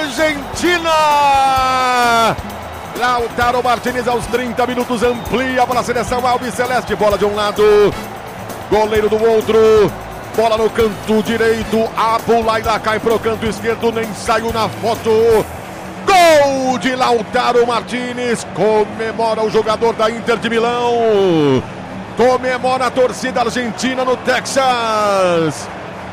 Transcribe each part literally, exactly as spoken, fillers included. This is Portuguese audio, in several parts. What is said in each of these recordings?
Argentina! Lautaro Martínez aos trinta minutos amplia para a seleção albiceleste. Bola de um lado, goleiro do outro. Bola no canto direito. Abulaila cai pro canto esquerdo, nem saiu na foto. Gol de Lautaro Martínez. Comemora o jogador da Inter de Milão. Comemora a torcida argentina no Texas.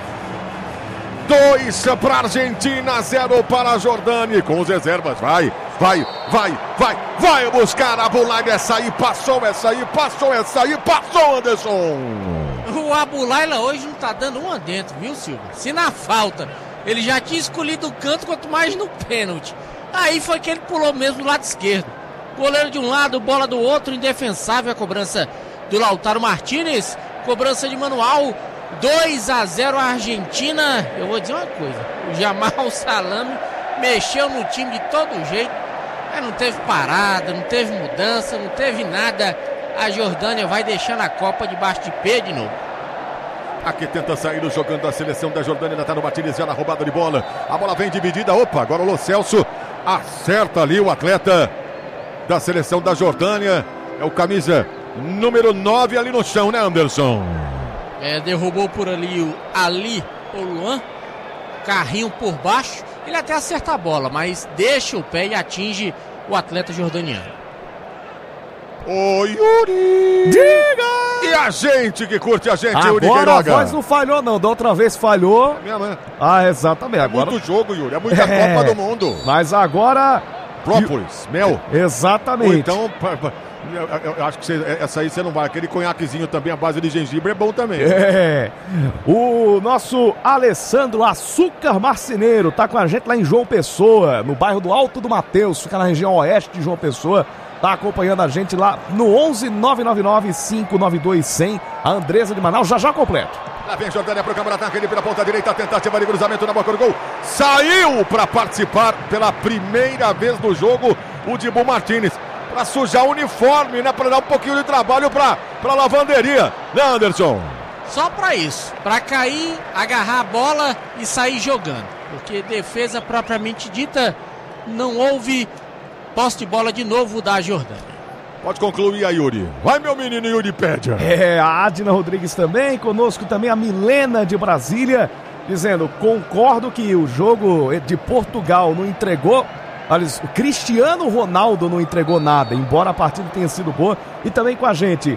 dois para a Argentina, zero para a Jordânia. Com os reservas, vai, vai, vai, vai, vai buscar a Abulaila. Essa aí passou, essa aí passou, essa aí passou, Anderson. O Abulaila hoje não tá dando uma dentro, viu, Silvio? Se na falta ele já tinha escolhido o canto, quanto mais no pênalti. Aí foi que ele pulou mesmo do lado esquerdo. Goleiro de um lado, bola do outro, indefensável a cobrança do Lautaro Martínez. Cobrança de manual. dois a zero a Argentina. Eu vou dizer uma coisa, o Jamal Salame mexeu no time de todo jeito, mas não teve parada, não teve mudança, não teve nada. A Jordânia vai deixando a Copa debaixo de pé de novo. Aqui tenta sair jogando a seleção da Jordânia, ainda está no Martínez, já na roubada de bola. A bola vem dividida, opa, agora o Lo Celso acerta ali o atleta da seleção da Jordânia. É o camisa número nove ali no chão, né, Anderson? É, derrubou por ali o Ali Oluan, carrinho por baixo, ele até acerta a bola, mas deixa o pé e atinge o atleta jordaniano. Ô Yuri! Diga! E a gente que curte a gente, agora Yuri Queiroga? Agora a voz não falhou não, da outra vez falhou. Minha mãe. Ah, exatamente. É agora... muito jogo, Yuri, é muita é... Copa do Mundo. Mas agora... Própolis, mel. Exatamente. Ou então... Eu, eu acho que você, essa aí você não vai. Aquele conhaquezinho também, a base de gengibre, é bom também. É. O nosso Alessandro Açúcar Marceneiro tá com a gente lá em João Pessoa, no bairro do Alto do Mateus, fica na região oeste de João Pessoa. Tá acompanhando a gente lá no onze nove nove nove cinco nove dois zero zero. A Andresa de Manaus, já já completo. Lá vem Jordânia pro câmara ataque, ele pela ponta direita, tentativa de cruzamento na boca do gol. Saiu para participar pela primeira vez no jogo o Dibu Martínez. Para sujar o uniforme, né? Para dar um pouquinho de trabalho para a lavanderia, né, Anderson? Só para isso, para cair, agarrar a bola e sair jogando. Porque defesa propriamente dita, não houve posse de bola de novo da Jordânia. Pode concluir aí, Yuri. Vai, meu menino Yuri Pédia. É, a Adna Rodrigues também, conosco também a Milena de Brasília, dizendo, concordo que o jogo de Portugal não entregou. O Cristiano Ronaldo não entregou nada, embora a partida tenha sido boa. E também com a gente,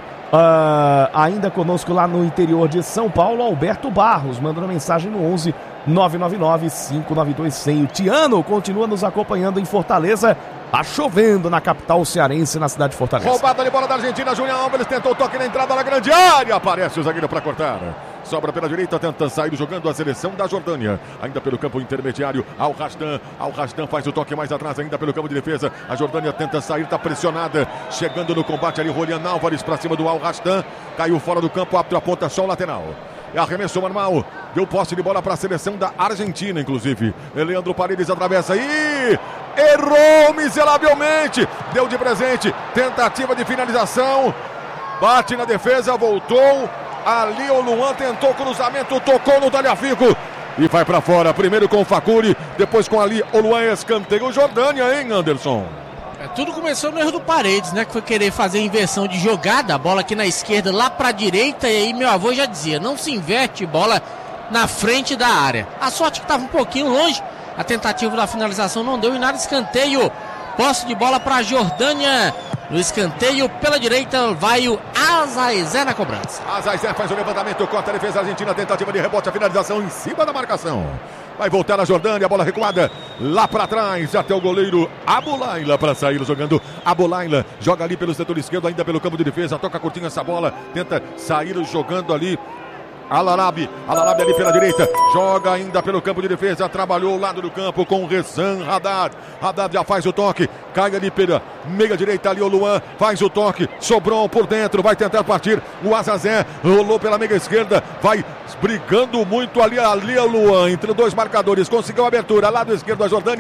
uh, ainda conosco lá no interior de São Paulo, Alberto Barros, mandando mensagem no onze nove nove nove cinco nove dois zero zero. O Tiano continua nos acompanhando em Fortaleza. Tá chovendo na capital cearense, na cidade de Fortaleza. Roubada de bola da Argentina, Julião Alves tentou o toque na entrada na grande área. Aparece o zagueiro para cortar. Sobra pela direita, tenta sair jogando a seleção da Jordânia. Ainda pelo campo intermediário, Al Rastan. Al Rastan faz o toque mais atrás, ainda pelo campo de defesa. A Jordânia tenta sair, tá pressionada. Chegando no combate ali, Rolian Álvares para cima do Al Rastan. Caiu fora do campo, árbitro aponta só o lateral. Arremessou normal, deu posse de bola para a seleção da Argentina, inclusive. Leandro Paredes atravessa aí, errou miseravelmente, deu de presente, tentativa de finalização, bate na defesa, voltou, ali o Luan tentou cruzamento, tocou no Talhafico e vai para fora, primeiro com o Facuri, depois com ali o Luan, escanteio Jordânia, hein, Anderson? É, tudo começou no erro do Paredes, né? Que foi querer fazer inversão de jogada, a bola aqui na esquerda, lá pra direita, e aí meu avô já dizia, não se inverte bola na frente da área. A sorte que tava um pouquinho longe, a tentativa da finalização não deu em nada, escanteio, posse de bola pra Jordânia, no escanteio pela direita vai o Azaizé na cobrança. Azaizé faz o levantamento, corta a defesa argentina, tentativa de rebote, a finalização em cima da marcação. Vai voltar a Jordânia, a bola recuada lá para trás, até o goleiro Abulaila para sair jogando. Abulaila joga ali pelo setor esquerdo, ainda pelo campo de defesa, toca curtinho essa bola, tenta sair jogando ali. Al-Arabi, Al-Arabi ali pela direita, joga ainda pelo campo de defesa, trabalhou o lado do campo com Rezan Haddad. Haddad já faz o toque, cai ali pela meia direita ali o Luan, faz o toque, sobrou por dentro, vai tentar partir o Azazé, rolou pela meia esquerda, vai brigando muito ali, ali o Luan, entre dois marcadores, conseguiu a abertura, lado esquerdo da Jordânia,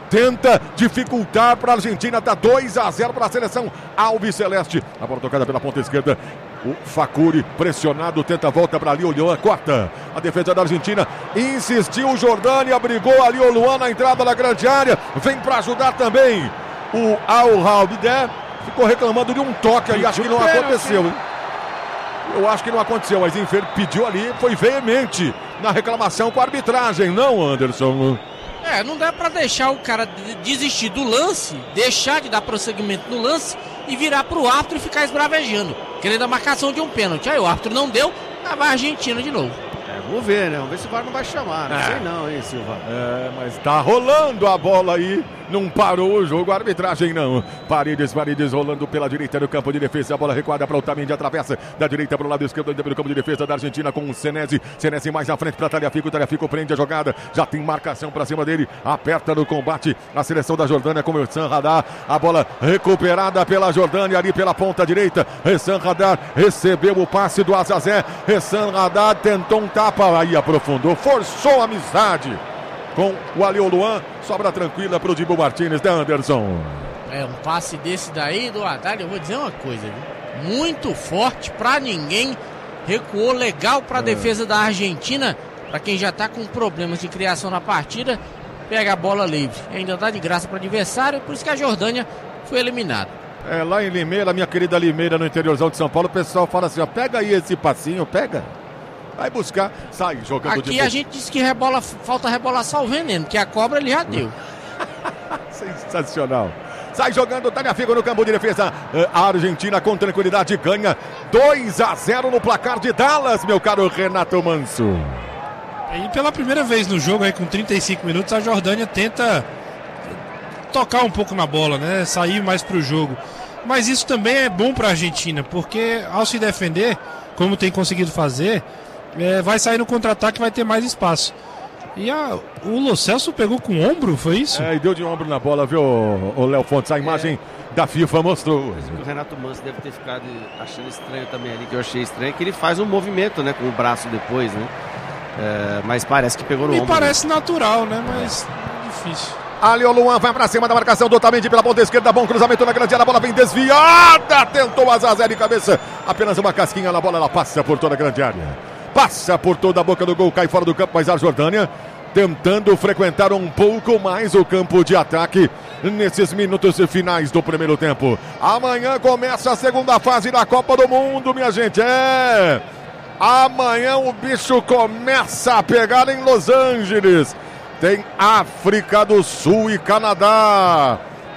tenta dificultar para a Argentina, tá dois a zero para a seleção alviceleste. A bola tocada pela ponta esquerda. O Facuri pressionado, tenta a volta para ali, o Luan corta. A defesa da Argentina insistiu, Jordânia brigou ali, o Luan na entrada da grande área. Vem para ajudar também o Al-Raubidé. Ficou reclamando de um toque aí, acho que não aconteceu, hein? Eu acho que não aconteceu, mas Infer pediu ali, foi veemente na reclamação com a arbitragem, não, Anderson? É, não dá pra deixar o cara desistir do lance, deixar de dar prosseguimento no lance e virar pro árbitro e ficar esbravejando, querendo a marcação de um pênalti. Aí o árbitro não deu, aí vai a Argentina de novo. É, vamos ver, né? Vamos ver se o V A R não vai chamar. Não é. sei não, hein, Silva. É, mas tá rolando a bola aí. Não parou o jogo, a arbitragem não. Paredes, Paredes rolando pela direita no campo de defesa. A bola recuada para o Otamendi, atravessa da direita para o lado esquerdo, ainda pelo campo de defesa da Argentina com o Senesi. Senesi mais à frente para Tagliafico. Tagliafico prende a jogada. Já tem marcação para cima dele. Aperta no combate a seleção da Jordânia com o Hessam Haddad. A bola recuperada pela Jordânia ali pela ponta direita. Hessam Haddad recebeu o passe do Azazé. Hessam Haddad tentou um tapa, aí aprofundou, forçou a amizade com o Ali Luan, sobra tranquila para o Dibu Martínez, né, Anderson? É, um passe desse daí do Haddad, eu vou dizer uma coisa, viu? Muito forte pra ninguém, recuou legal pra é. defesa da Argentina, pra quem já tá com problemas de criação na partida, pega a bola livre, ainda dá de graça para adversário, por isso que a Jordânia foi eliminada. É, lá em Limeira, minha querida Limeira, no interiorzão de São Paulo, o pessoal fala assim, ó, pega aí esse passinho, pega. Vai buscar, sai jogando Aqui de a gente disse que rebola, falta rebolar só o veneno, que a cobra ele já deu. Sensacional. Sai jogando, Tagliafico no campo de defesa. A Argentina com tranquilidade ganha dois a zero no placar de Dallas, meu caro Renato Manso. E pela primeira vez no jogo, aí com trinta e cinco minutos, a Jordânia tenta tocar um pouco na bola, né? Sair mais pro jogo. Mas isso também é bom para a Argentina, porque ao se defender, como tem conseguido fazer, É, vai sair no contra-ataque, vai ter mais espaço. E a, o Lo Celso pegou com o ombro, foi isso? É, e deu de ombro na bola, viu, o Léo Fontes? A imagem é. da FIFA mostrou. O Renato Manso deve ter ficado achando estranho também ali, que eu achei estranho, que ele faz um movimento, né, com o braço depois, né? É, mas parece que pegou no Me ombro. Me parece né? natural, né? Mas é difícil. Ali o Luan vai pra cima da marcação do Otamendi pela ponta esquerda, bom cruzamento na grande área, a bola vem desviada, tentou a Zazé de cabeça, apenas uma casquinha na bola, ela passa por toda a grande área. Passa por toda a boca do gol, cai fora do campo, mas a Jordânia tentando frequentar um pouco mais o campo de ataque nesses minutos finais do primeiro tempo. Amanhã começa a segunda fase da Copa do Mundo, minha gente. É! Amanhã o bicho começa a pegar em Los Angeles. Tem África do Sul e Canadá.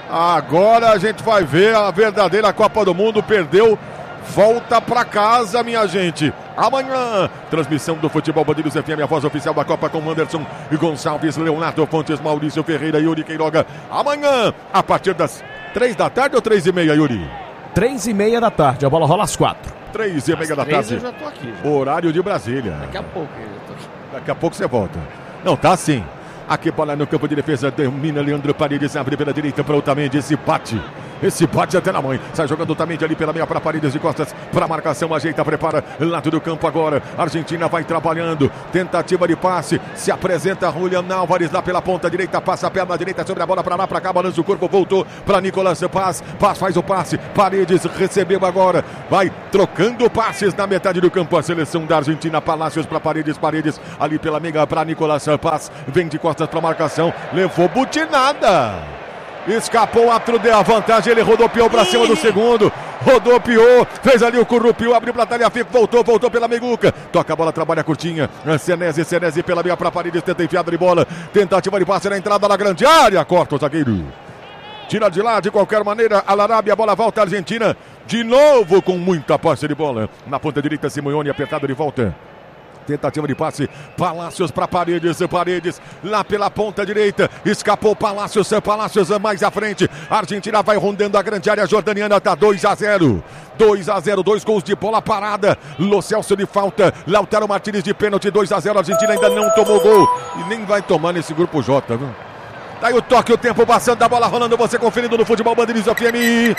Agora a gente vai ver a verdadeira Copa do Mundo. Perdeu, volta pra casa, minha gente. Amanhã, transmissão do Futebol Bandidos F M, a voz oficial da Copa com Anderson e Gonçalves, Leonardo Fontes, Maurício Ferreira e Yuri Queiroga. Amanhã, a partir das três da tarde ou três e meia, Yuri? Três e meia da tarde, a bola rola às quatro. Três e meia da tarde. Eu já tô aqui. Já. Horário de Brasília. Daqui a pouco eu já tô aqui. Daqui a pouco você volta. Não, tá sim. Aqui bola no campo de defesa, domina Leandro Paredes, abre pela direita para o Otamendi, esse bate, esse bate até na mãe, sai jogando o Otamendi ali pela meia para Paredes de costas, para marcação, ajeita, prepara, lado do campo agora, Argentina vai trabalhando, tentativa de passe, se apresenta Julián Álvares lá pela ponta direita, passa a perna direita sobre a bola, para lá, para cá, balança o corpo, voltou para Nicolas Paz, Paz faz o passe, Paredes recebeu agora, vai trocando passes na metade do campo, a seleção da Argentina, Palácios para Paredes, Paredes ali pela meia para Nicolas Paz, vem de costas para marcação, levou butinada, escapou, o árbitro deu a vantagem, ele rodopiou para cima do segundo, rodopiou, fez ali o currupiu, abriu para Tagliafico, voltou, voltou pela meiguca, toca a bola, trabalha curtinha, Senesi, Senesi pela meia para Paredes, tenta enfiada de bola, tentativa de passe na entrada na grande área, corta o zagueiro, tira de lá de qualquer maneira, Al-Arabi, a bola volta à Argentina, de novo com muita posse de bola, na ponta direita Simeone, apertado de volta. Tentativa de passe, Palácios para Paredes, Paredes lá pela ponta direita, escapou Palácios, Palácios mais à frente, a Argentina vai rondando a grande área jordaniana, tá dois a zero, dois a zero, dois gols de bola parada, Lo Celso de falta, Lautaro Martínez de pênalti, dois a zero, a Argentina ainda não tomou gol e nem vai tomar nesse grupo J, viu? Tá aí o toque, o tempo passando, a bola rolando, você conferindo no Futebol Bandidos F M.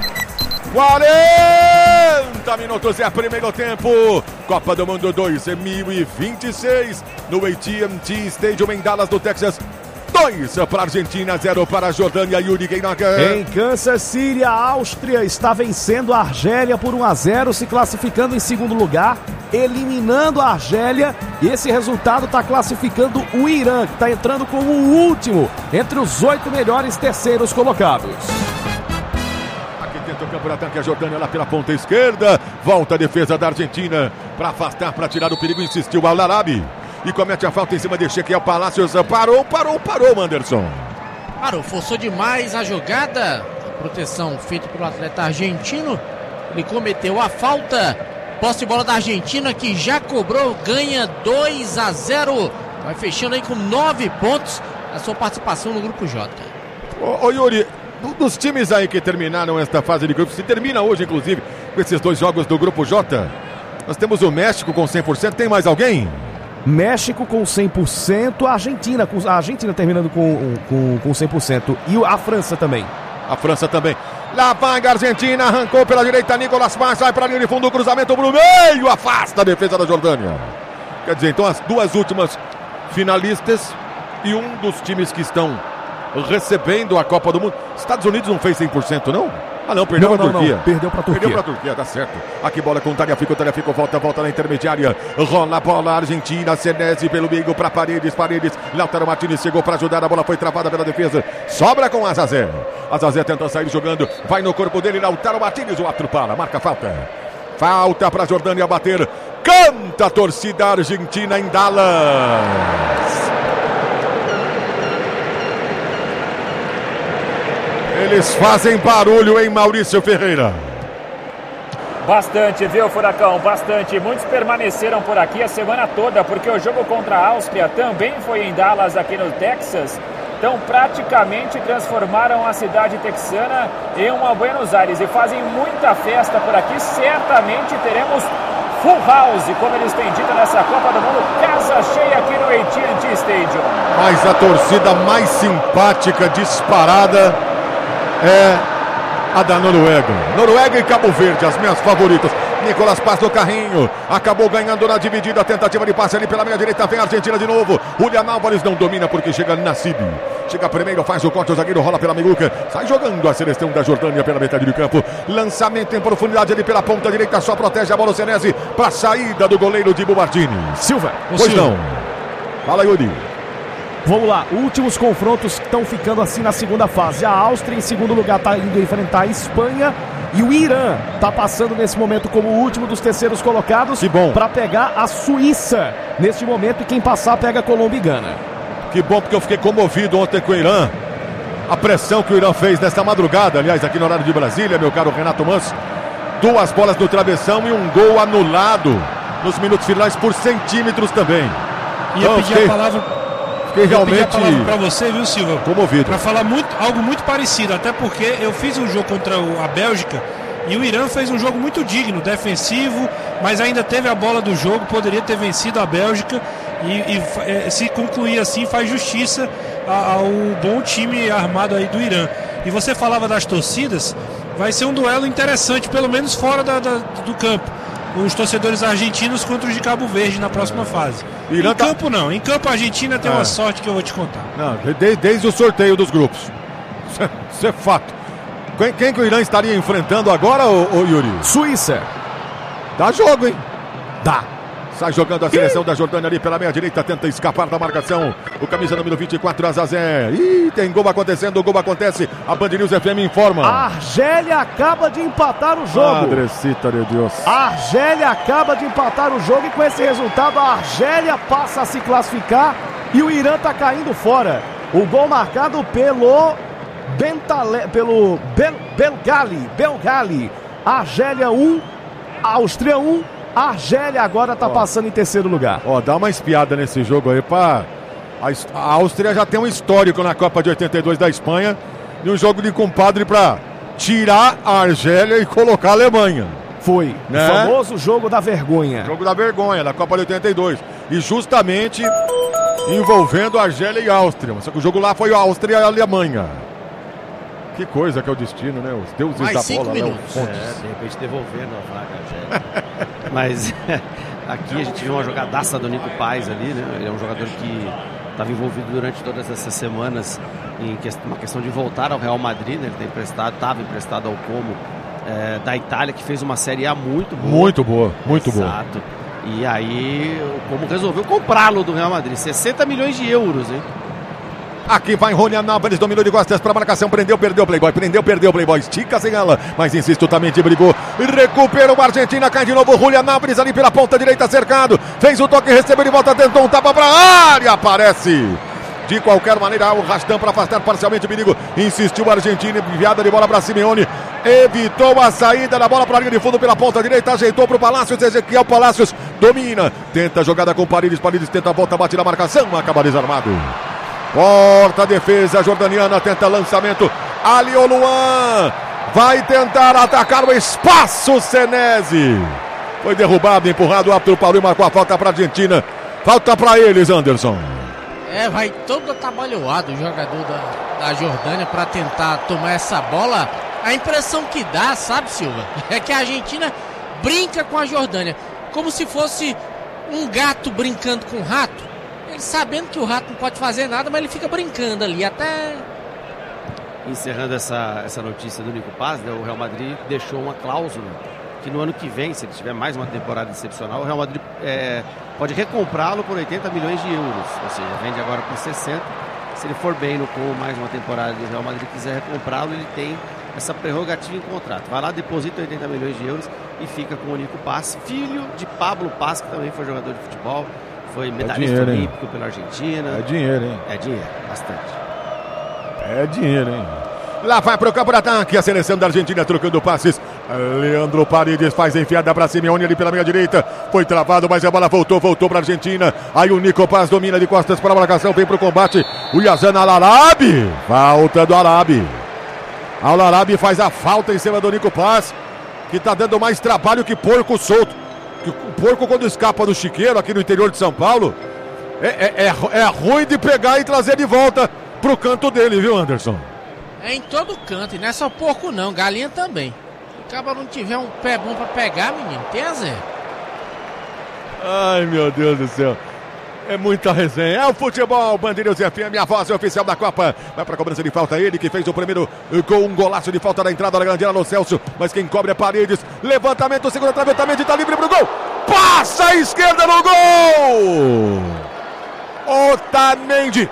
quarenta minutos é primeiro tempo, Copa do Mundo dois mil e vinte e seis, no A T and T Stadium em Dallas, no Texas. dois para a Argentina, zero para a Jordânia. Yuri Gueinaga. Em Kansas City, a Áustria está vencendo a Argélia por um a zero, se classificando em segundo lugar, eliminando a Argélia. E esse resultado está classificando o Irã, que está entrando como o último entre os oito melhores terceiros colocados. Aqui tenta o campo de ataque a Jordânia lá pela ponta esquerda. Volta a defesa da Argentina para afastar, para tirar o perigo. Insistiu Al Arabi. E comete a falta em cima de Ezequiel Palacios. Parou, parou, parou, Anderson. Parou, forçou demais a jogada. A proteção feita pelo atleta argentino. Ele cometeu a falta. Posse de bola da Argentina, que já cobrou, ganha dois a zero. Vai fechando aí com nove pontos a sua participação no Grupo J. Ô, ô Yuri, dos times aí que terminaram esta fase de grupos, se termina hoje, inclusive, com esses dois jogos do Grupo J, nós temos o México com cem por cento. Tem mais alguém? México com cem por cento, a Argentina, com, a Argentina terminando com, com, com cem por cento e a França também. A França também. Lá vai a Argentina, arrancou pela direita, Nicolas Paz, sai para a linha de fundo, cruzamento para o meio, afasta a defesa da Jordânia. Quer dizer, então as duas últimas finalistas e um dos times que estão recebendo a Copa do Mundo. Estados Unidos não fez cem por cento, não? Ah, não, perdeu para a Turquia. Não, perdeu para a Turquia. Perdeu para a Turquia, tá certo. Aqui bola com o Tagliafico, o Tagliafico volta, volta na intermediária. Rola a bola, Argentina, Senesi pelo meio para Paredes, Paredes. Lautaro Martínez chegou para ajudar, a bola foi travada pela defesa. Sobra com Azazé. Azazé tenta sair jogando, vai no corpo dele, Lautaro Martínez, o árbitro para, marca falta. Falta para a Jordânia bater. Canta a torcida argentina em Dallas. Eles fazem barulho, hein, Maurício Ferreira? Bastante, viu, Furacão? Bastante. Muitos permaneceram por aqui a semana toda, porque o jogo contra a Áustria também foi em Dallas, aqui no Texas. Então, praticamente transformaram a cidade texana em uma Buenos Aires e fazem muita festa por aqui. Certamente teremos full house, como eles têm dito nessa Copa do Mundo, casa cheia aqui no A T and T Stadium. Mas a torcida mais simpática, disparada, é a da Noruega. Noruega e Cabo Verde, as minhas favoritas. Nicolas Paz no carrinho, acabou ganhando na dividida, tentativa de passe ali pela meia direita, vem a Argentina de novo. Julián Álvares não domina porque chega Nassib. Chega primeiro, faz o corte, o zagueiro rola pela Miguca, sai jogando a seleção da Jordânia pela metade do campo. Lançamento em profundidade ali pela ponta direita, só protege a bola o Senesi para a saída do goleiro Dibu Martins. Silva. Pois Silva. Não. Fala, Yuri. Vamos lá, últimos confrontos estão ficando assim na segunda fase. A Áustria em segundo lugar está indo enfrentar a Espanha e o Irã está passando nesse momento como o último dos terceiros colocados. Que bom. Para pegar a Suíça neste momento e quem passar pega a Colômbia e Gana. Que bom, porque eu fiquei comovido ontem com o Irã. A pressão que o Irã fez nesta madrugada, aliás, aqui no horário de Brasília, meu caro Renato Manso. Duas bolas no travessão e um gol anulado nos minutos finais por centímetros também. Ia então, pedir fiquei... a palavra... Fiquei realmente para você, viu, Silva? Comovido. Para falar muito, algo muito parecido, até porque eu fiz um jogo contra a Bélgica e o Irã fez um jogo muito digno, defensivo, mas ainda teve a bola do jogo, poderia ter vencido a Bélgica e, e é, se concluir assim faz justiça ao bom time armado aí do Irã. E você falava das torcidas, vai ser um duelo interessante, pelo menos fora da, da, do campo. Os torcedores argentinos contra os de Cabo Verde na próxima fase. Irã em tá... campo não, em campo a Argentina tem é. uma sorte que eu vou te contar. Não, desde, desde o sorteio dos grupos. Isso é fato. Quem, quem que o Irã estaria enfrentando agora, ô, ô Yuri? Suíça. Dá jogo, hein? Dá. Sai jogando a seleção da Jordânia ali pela meia direita, tenta escapar da marcação. O camisa número vinte e quatro, Azazé. Ih, tem gol acontecendo, o gol acontece. A Band News F M informa. A Argélia acaba de empatar o jogo. Madrecita de Deus. A Argélia acaba de empatar o jogo e com esse resultado a Argélia passa a se classificar e o Irã tá caindo fora. O gol marcado pelo Bentale, pelo Bel, Belgali, Belgali. Argélia um, Áustria um. A Argélia agora tá ó, passando em terceiro lugar. Ó, dá uma espiada nesse jogo aí, pá. A, a Áustria já tem um histórico na Copa de oitenta e dois da Espanha e um jogo de compadre pra tirar a Argélia e colocar a Alemanha. Foi, né? O famoso jogo da vergonha. Jogo da vergonha, da Copa de oitenta e dois. E justamente envolvendo a Argélia e a Áustria. Só que o jogo lá foi a Áustria e a Alemanha. Que coisa que é o destino, né? Os deuses mais da cinco bola, minutos. Né? É, de repente devolvendo a vaga, Mas aqui a gente viu uma jogadaça do Nico Paz ali, né? Ele é um jogador que estava envolvido durante todas essas semanas em uma questão de voltar ao Real Madrid, né? Ele está emprestado, estava emprestado ao Como é, da Itália, que fez uma Série A muito boa. Muito boa, muito Exato. boa. Exato. E aí o Como resolveu comprá-lo do Real Madrid, sessenta milhões de euros, hein? Aqui vai Julián Álvares, dominou de costas para marcação, prendeu, perdeu o Playboy, prendeu, perdeu o Playboy, estica sem ela, mas insiste, Otamendi brigou, recuperou a Argentina, cai de novo, Julián Álvares ali pela ponta direita, cercado, fez o toque, recebeu de volta, tentou um tapa para a área, aparece. De qualquer maneira, o Rastan para afastar parcialmente o perigo, insistiu a Argentina, enviada de bola para Simeone, evitou a saída da bola para a linha de fundo pela ponta direita, ajeitou para o Palácios, Ezequiel Palácios domina, tenta a jogada com Paredes, Paredes tenta a volta, bate na marcação, acaba desarmado. Porta a defesa jordaniana, tenta lançamento, ali o Luan, vai tentar atacar o espaço, Senesi, foi derrubado, empurrado, o árbitro parou e marcou a falta para a Argentina, falta para eles, Anderson. É, vai todo atabalhoado o jogador da, da Jordânia para tentar tomar essa bola. A impressão que dá, sabe, Silva, é que a Argentina brinca com a Jordânia, como se fosse um gato brincando com um rato. Ele sabendo que o rato não pode fazer nada, mas ele fica brincando ali até... Encerrando essa, essa notícia do Nico Paz, né, o Real Madrid deixou uma cláusula que no ano que vem, se ele tiver mais uma temporada excepcional, o Real Madrid é, pode recomprá-lo por oitenta milhões de euros, ou seja, vende agora por sessenta. Se ele for bem no com mais uma temporada e o Real Madrid quiser recomprá-lo, ele tem essa prerrogativa em contrato. Vai lá, deposita oitenta milhões de euros e fica com o Nico Paz, filho de Pablo Paz, que também foi jogador de futebol, foi medalhista é dinheiro, olímpico pela Argentina. É dinheiro, hein? É dinheiro, bastante. É dinheiro, hein? Lá vai pro campo de ataque a seleção da Argentina trocando passes. Leandro Paredes faz a enfiada para Simeone ali pela meia direita. Foi travado, mas a bola voltou, voltou para a Argentina. Aí o Nico Paz domina de costas para a marcação, vem pro combate. O Yazan Al-Arabi. Falta do Arabi. Al-Arabi faz a falta em cima do Nico Paz, que tá dando mais trabalho que porco solto. O porco quando escapa do chiqueiro aqui no interior de São Paulo, é, é, é, é ruim de pegar e trazer de volta pro canto dele, viu, Anderson? É em todo canto, e não é só porco não, galinha também. Se o cara não tiver um pé bom pra pegar, menino, tem a zero. Ai, meu Deus do céu. É muita resenha. É o futebol, Band News F M, a voz oficial da Copa. Vai pra cobrança de falta ele, que fez o primeiro gol, um golaço de falta da entrada da grande área no Celso. Mas quem cobre é Paredes. Levantamento, segura travetamento, tá livre pro gol. Passa a esquerda no gol. Otamendi.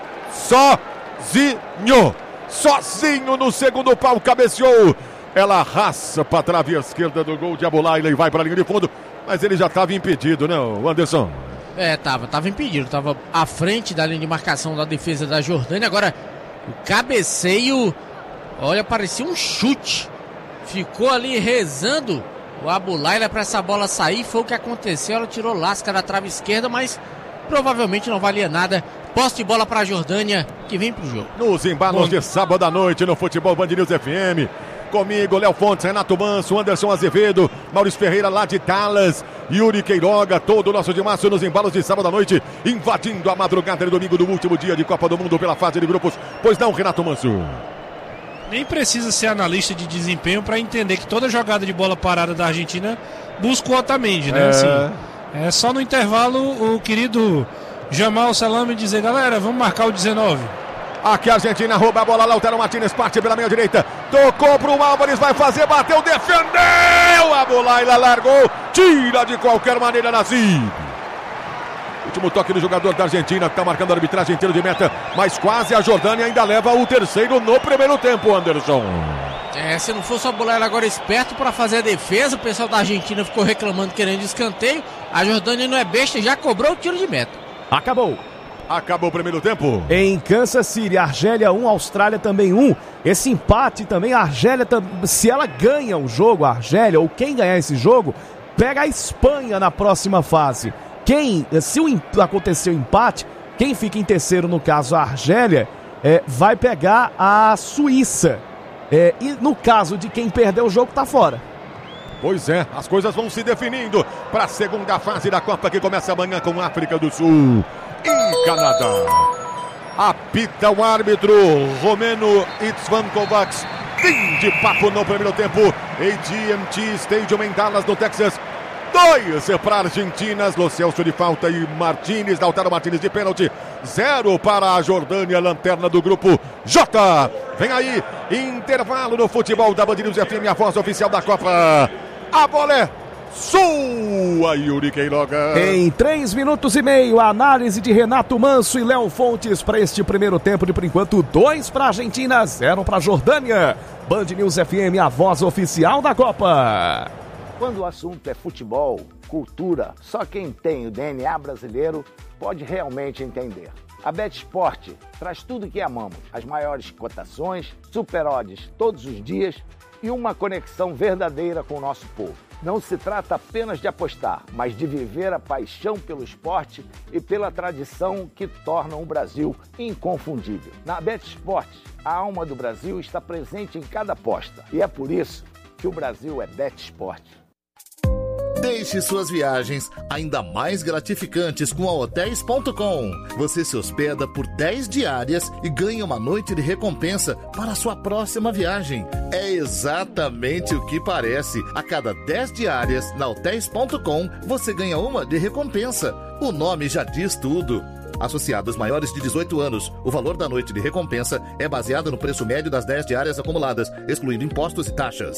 Sozinho. Sozinho no segundo pau, cabeceou. Ela raça pra trave esquerda do gol de Abulaila e vai pra linha de fundo. Mas ele já estava impedido, né, Anderson? É, tava, tava impedido, tava à frente da linha de marcação da defesa da Jordânia. Agora, o cabeceio, olha, parecia um chute. Ficou ali rezando o Abulaila para essa bola sair. Foi o que aconteceu, ela tirou lasca da trave esquerda, mas provavelmente não valia nada. Posse de bola para a Jordânia, que vem pro jogo. Nos embalos de sábado à noite no Futebol Band News F M. Comigo, Léo Fontes, Renato Manso, Anderson Azevedo, Maurício Ferreira lá de Dallas, Yuri Queiroga, todo o nosso de março nos embalos de sábado à noite, invadindo a madrugada de domingo do último dia de Copa do Mundo pela fase de grupos. Pois não, Renato Manso? Nem precisa ser analista de desempenho para entender que toda jogada de bola parada da Argentina busca o Otamendi, né? É... Assim, é só no intervalo o querido Jamal Salame dizer, galera, vamos marcar o dezenove. Aqui a Argentina rouba a bola, Lautaro Martínez parte pela meia direita, tocou pro Álvares, vai fazer, bateu, defendeu, a Abulaila largou, tira de qualquer maneira Nasib. Último toque do jogador da Argentina, que está marcando a arbitragem inteiro de meta, mas quase a Jordânia ainda leva o terceiro no primeiro tempo, Anderson. É, se não fosse a Abulaila agora esperto para fazer a defesa, o pessoal da Argentina ficou reclamando, querendo escanteio, a Jordânia não é besta, já cobrou o tiro de meta. Acabou. Acabou o primeiro tempo. Em Kansas City, Argélia um, Austrália também um. Esse empate também, a Argélia, se ela ganha o jogo, a Argélia, ou quem ganhar esse jogo, pega a Espanha na próxima fase. Quem, se o, acontecer o empate, quem fica em terceiro, no caso a Argélia, é, vai pegar a Suíça. É, e no caso de quem perder o jogo, tá fora. Pois é, as coisas vão se definindo para a segunda fase da Copa, que começa amanhã com a África do Sul e Canadá. Apita o árbitro Romeno Itzvan Kovacs. Fim de papo no primeiro tempo. A T and T Stadium em Dallas, no Texas. dois para a Argentina. Lo Celso de falta e Martínez, Lautaro Martínez de pênalti. Zero para a Jordânia, lanterna do grupo J. Vem aí, intervalo no futebol da Band News F M, a voz oficial da Copa. A bola é sua, Yuri Queiroga. Em três minutos e meio, a análise de Renato Manso e Léo Fontes para este primeiro tempo de, por enquanto, dois para a Argentina, zero para a Jordânia. Band News F M, a voz oficial da Copa. Quando o assunto é futebol, cultura, só quem tem o D N A brasileiro pode realmente entender. A BetSport traz tudo que amamos, as maiores cotações, super odds todos os dias e uma conexão verdadeira com o nosso povo. Não se trata apenas de apostar, mas de viver a paixão pelo esporte e pela tradição que tornam o Brasil inconfundível. Na BetSport, a alma do Brasil está presente em cada aposta e é por isso que o Brasil é BetSport. Deixe suas viagens ainda mais gratificantes com a hotéis ponto com. Você se hospeda por dez diárias e ganha uma noite de recompensa para a sua próxima viagem. É exatamente o que parece. A cada dez diárias na hotéis ponto com, você ganha uma de recompensa. O nome já diz tudo. Associados maiores de dezoito anos, o valor da noite de recompensa é baseado no preço médio das dez diárias acumuladas, excluindo impostos e taxas.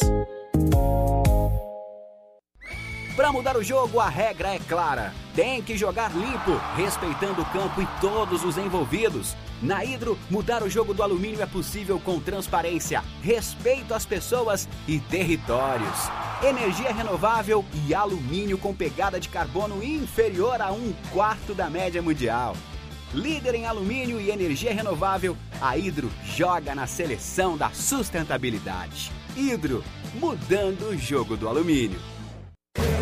Para mudar o jogo, a regra é clara. Tem que jogar limpo, respeitando o campo e todos os envolvidos. Na Hidro, mudar o jogo do alumínio é possível com transparência, respeito às pessoas e territórios. Energia renovável e alumínio com pegada de carbono inferior a um quarto da média mundial. Líder em alumínio e energia renovável, a Hidro joga na seleção da sustentabilidade. Hidro, mudando o jogo do alumínio.